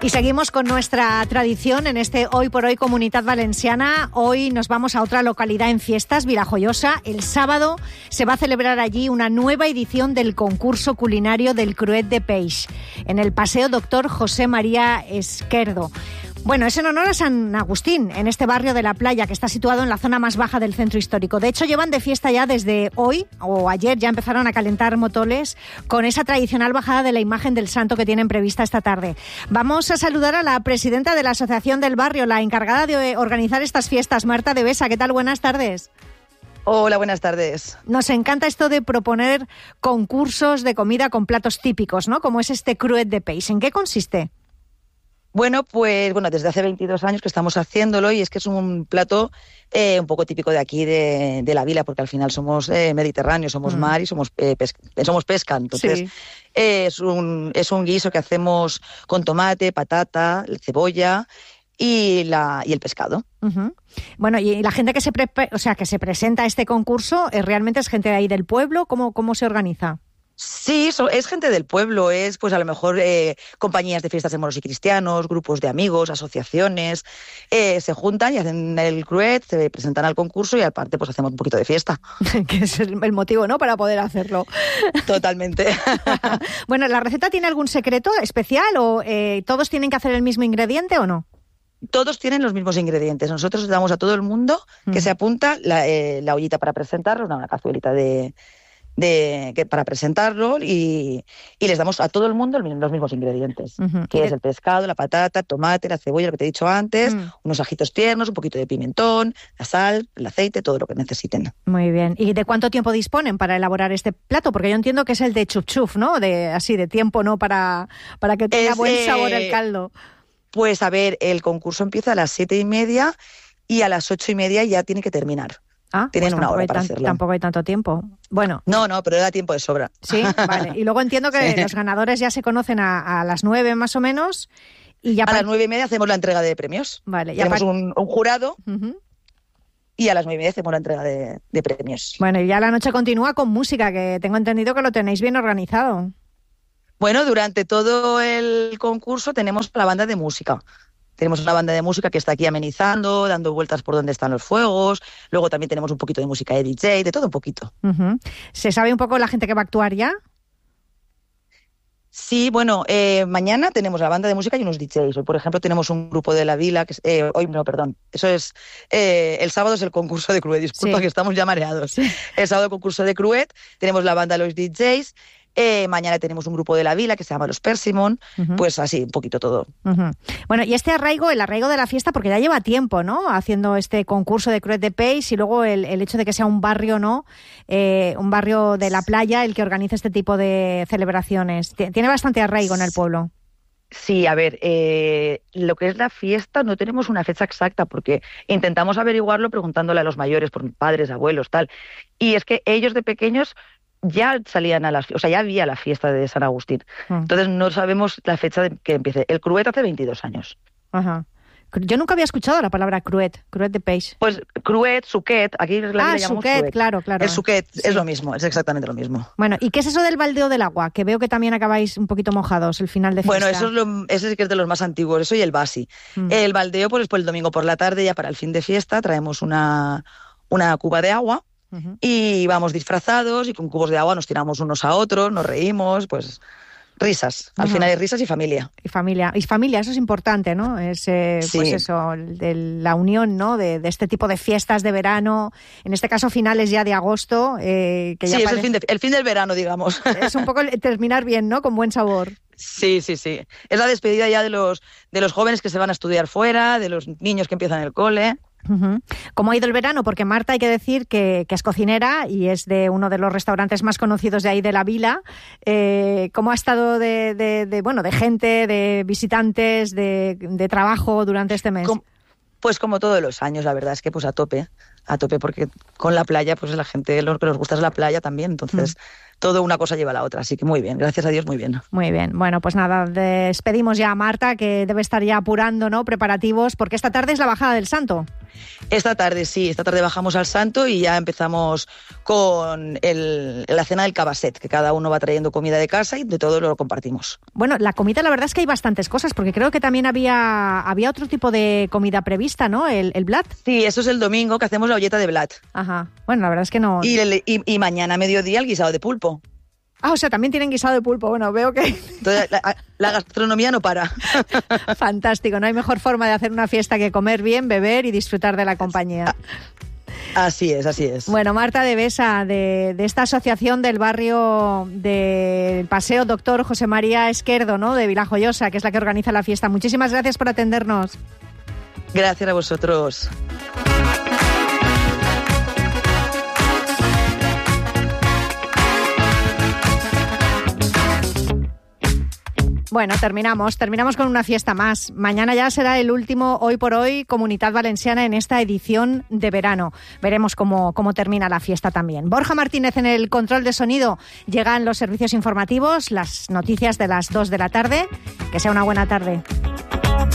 Y seguimos con nuestra tradición en este Hoy por Hoy Comunitat Valenciana. Hoy nos vamos a otra localidad en fiestas, Vilajoyosa. El sábado se va a celebrar allí una nueva edición del concurso culinario del Cruet de Peix, en el Paseo Doctor José María Esquerdo. Bueno, es en honor a San Agustín, en este barrio de La Playa, que está situado en la zona más baja del centro histórico. De hecho, llevan de fiesta ya desde hoy, o ayer ya empezaron a calentar motoles con esa tradicional bajada de la imagen del santo que tienen prevista esta tarde. Vamos a saludar a la presidenta de la Asociación del Barrio, la encargada de organizar estas fiestas, Marta de Besa. ¿Qué tal? Buenas tardes. Hola, buenas tardes. Nos encanta esto de proponer concursos de comida con platos típicos, ¿no? Como es este Cruet de Peix. ¿En qué consiste? Bueno, desde hace 22 años que estamos haciéndolo y es que es un plato un poco típico de aquí, de la vila, porque al final somos mediterráneos, somos mar y somos pesca. Entonces, sí. Es un guiso que hacemos con tomate, patata, cebolla y el pescado. Uh-huh. Bueno, y la gente que se presenta a este concurso, ¿realmente es gente de ahí del pueblo? ¿Cómo se organiza? Sí, es gente del pueblo, es pues a lo mejor compañías de fiestas de moros y cristianos, grupos de amigos, asociaciones, se juntan y hacen el cruet, se presentan al concurso y aparte pues hacemos un poquito de fiesta. Que es el motivo, ¿no?, para poder hacerlo. Totalmente. Bueno, ¿la receta tiene algún secreto especial o todos tienen que hacer el mismo ingrediente o no? Todos tienen los mismos ingredientes. Nosotros damos a todo el mundo que se apunta la ollita para presentarlo, una cazuelita para presentarlo y les damos a todo el mundo los mismos ingredientes, que es el pescado, la patata, el tomate, la cebolla, lo que te he dicho antes, unos ajitos tiernos, un poquito de pimentón, la sal, el aceite, todo lo que necesiten. Muy bien. ¿Y de cuánto tiempo disponen para elaborar este plato? Porque yo entiendo que es el de chup-chup, ¿no? De tiempo, ¿no? Para que tenga buen sabor el caldo. Pues a ver, el concurso empieza a las 7:30 y a las 8:30 ya tiene que terminar. Tienen una hora para hacerlo. Tampoco hay tanto tiempo. Bueno. No, pero da tiempo de sobra. Sí, vale. Y luego entiendo que los ganadores ya se conocen a las 9 más o menos. Y ya a las 9:30 hacemos la entrega de premios. Vale. Tenemos un jurado y a las 9:30 hacemos la entrega de premios. Bueno, y ya la noche continúa con música, que tengo entendido que lo tenéis bien organizado. Bueno, durante todo el concurso tenemos la banda de música. Tenemos una banda de música que está aquí amenizando, dando vueltas por donde están los fuegos. Luego también tenemos un poquito de música de DJ, de todo un poquito. Uh-huh. ¿Se sabe un poco la gente que va a actuar ya? Sí, bueno, mañana tenemos la banda de música y unos DJs. Hoy, por ejemplo, tenemos un grupo de la vila. Eso es... el sábado es el concurso de Cruet. Disculpa, sí, que estamos ya mareados. Sí. El sábado concurso de Cruet, tenemos la banda de los DJs. Mañana tenemos un grupo de la vila que se llama Los Persimón, pues así, un poquito todo. Bueno, y el arraigo de la fiesta, porque ya lleva tiempo, ¿no?, haciendo este concurso de Cruet de Peix, y luego el hecho de que sea un barrio, ¿no?, un barrio de La Playa el que organiza este tipo de celebraciones. Tiene bastante arraigo en el pueblo. Sí, a ver, lo que es la fiesta no tenemos una fecha exacta porque intentamos averiguarlo preguntándole a los mayores, por padres, abuelos, tal. Y es que ellos de pequeños ya salían ya había la fiesta de San Agustín. Entonces no sabemos la fecha de que empiece. El Cruet hace 22 años. Ajá. Yo nunca había escuchado la palabra Cruet de Peix. Pues Cruet, suquet, aquí le llamamos suquet, Cruet. Claro. El suquet sí, es lo mismo, es exactamente lo mismo. Bueno, ¿y qué es eso del baldeo del agua? Que veo que también acabáis un poquito mojados el final de fiesta. Bueno, ese sí que es de los más antiguos, eso y el basi. El baldeo, pues el domingo por la tarde, ya para el fin de fiesta, traemos una cuba de agua. Y vamos disfrazados y con cubos de agua nos tiramos unos a otros, nos reímos, pues risas. Al final hay risas y familia. Y familia, eso es importante, ¿no? Es pues eso, la unión, ¿no?, de este tipo de fiestas de verano, en este caso finales ya de agosto. Que ya es el fin del verano, digamos. Es un poco terminar bien, ¿no?, con buen sabor. Sí. Es la despedida ya de los jóvenes que se van a estudiar fuera, de los niños que empiezan el cole. ¿Cómo ha ido el verano? Porque Marta, hay que decir que es cocinera y es de uno de los restaurantes más conocidos de ahí de la vila. ¿Cómo ha estado de gente, de visitantes, de trabajo durante este mes? Pues como todos los años, la verdad es que pues a tope, porque con la playa, pues la gente, lo que nos gusta es la playa también, entonces todo una cosa lleva a la otra, así que muy bien, gracias a Dios, muy bien. Muy bien, bueno, pues nada, despedimos ya a Marta, que debe estar ya apurando, ¿no?, preparativos, porque esta tarde es la bajada del santo. Esta tarde bajamos al Santo y ya empezamos con la cena del cabasset, que cada uno va trayendo comida de casa y de todo lo compartimos. Bueno, la comida, la verdad es que hay bastantes cosas, porque creo que también había otro tipo de comida prevista, ¿no? El blat. Sí, eso es el domingo, que hacemos la olleta de blat. Ajá. Bueno, la verdad es que no... Y mañana a mediodía el guisado de pulpo. Ah, o sea, también tienen guisado de pulpo. Bueno, veo que... Entonces, la gastronomía no para. Fantástico. No hay mejor forma de hacer una fiesta que comer bien, beber y disfrutar de la compañía. Así es. Bueno, Marta de Besa, de esta asociación del barrio del Paseo Doctor José María Esquerdo, ¿no?, de Vilajoyosa, que es la que organiza la fiesta. Muchísimas gracias por atendernos. Gracias a vosotros. Bueno, terminamos con una fiesta más. Mañana ya será el último Hoy por Hoy Comunitat Valenciana en esta edición de verano. Veremos cómo termina la fiesta también. Borja Martínez en el control de sonido. Llegan los servicios informativos, las noticias de las 2 de la tarde. Que sea una buena tarde.